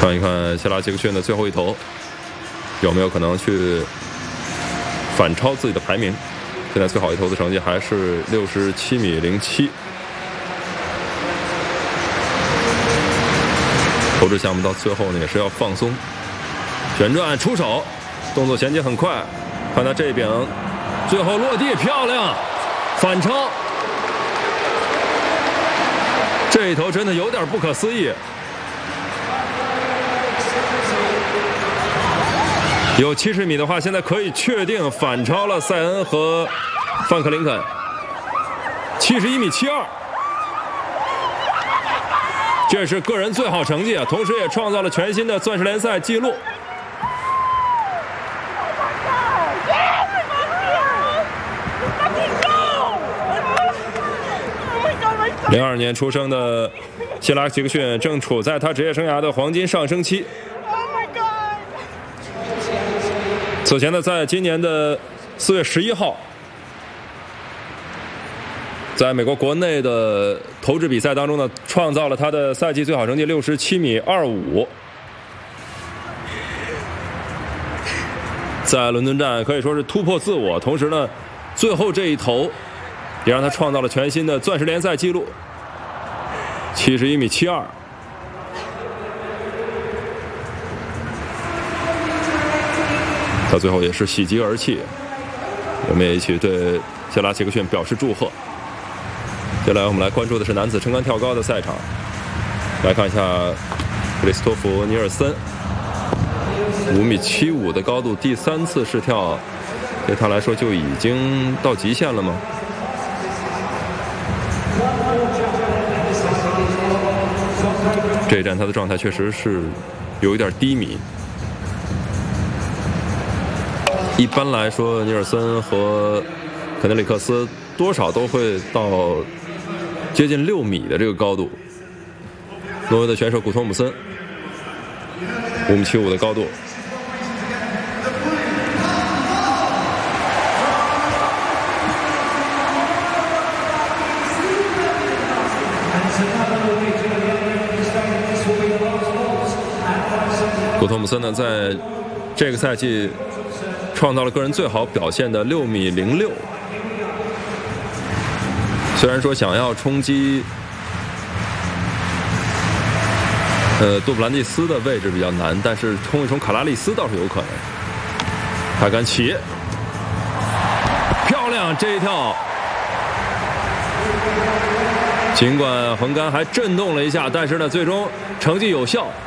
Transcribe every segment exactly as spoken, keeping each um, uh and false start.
看一看谢拉杰克逊的最后一投有没有可能去反超自己的排名。现在最好一投的成绩还是六十七米零七。投掷项目到最后呢也是要放松，旋转出手，动作衔接很快。看他这柄，最后落地漂亮，反超。这一投真的有点不可思议。有七十米的话，现在可以确定反超了塞恩和范克林肯，七十一米七二，这是个人最好成绩啊，同时也创造了全新的钻石联赛纪录。零二年出生的谢拉杰克逊正处在他职业生涯的黄金上升期。此前呢，在今年的四月十一号，在美国国内的投掷比赛当中呢，创造了他的赛季最好成绩六十七米二五。在伦敦站可以说是突破自我，同时呢，最后这一投也让他创造了全新的钻石联赛纪录，七十一米七二。他最后也是喜极而泣，我们也一起对谢拉杰克逊表示祝贺。接下来我们来关注的是男子撑杆跳高的赛场，来看一下克里斯托弗·尼尔森，五米七五的高度，第三次试跳，对他来说就已经到极限了吗？这一站他的状态确实是有一点低迷。一般来说，尼尔森和肯德里克斯多少都会到接近六米的这个高度。挪威的选手古托姆森，五米七五的高度。古托姆森呢，在这个赛季创造了个人最好表现的六米零六。虽然说想要冲击呃杜普兰蒂斯的位置比较难，但是冲一冲卡拉利斯倒是有可能。他敢起，漂亮这一跳，尽管横杆还震动了一下，但是呢，最终成绩有效。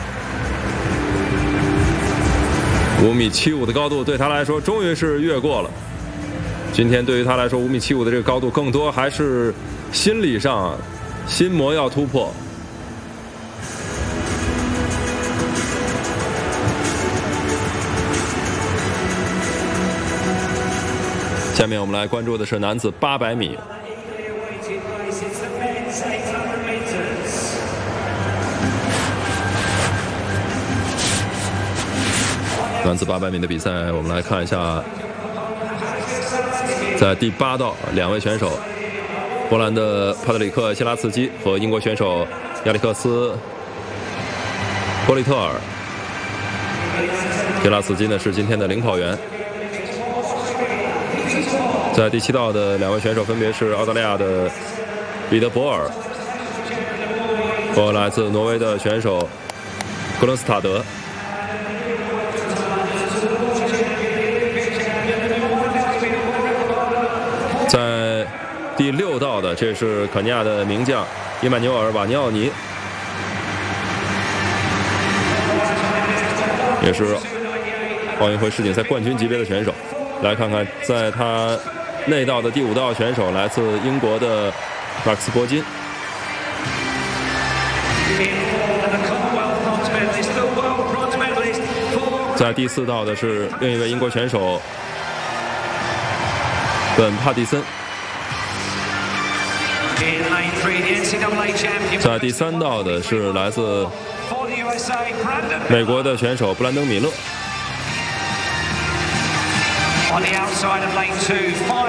五米七五的高度对他来说终于是越过了。今天对于他来说，五米七五的这个高度更多还是心理上心魔要突破。下面我们来关注的是男子八百米。男子八百米的比赛，我们来看一下，在第八道两位选手，波兰的帕特里克·谢拉茨基和英国选手亚历克斯·波利特尔。谢拉茨基呢是今天的领跑员。在第七道的两位选手分别是澳大利亚的彼得·博尔和来自挪威的选手格伦斯塔德。在第六道的，这是肯尼亚的名将伊曼纽尔·瓦尼奥尼，也是奥运会世锦赛冠军级别的选手。来看看，在他内道的第五道选手来自英国的马克斯·伯金。在第四道的是另一位英国选手本·帕蒂森。在第三道的是来自美国的选手布兰登·米勒。